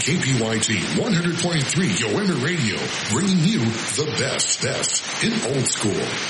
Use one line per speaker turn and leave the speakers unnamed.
KPYT 100.3 Yoemir Radio, bringing you the best in old school.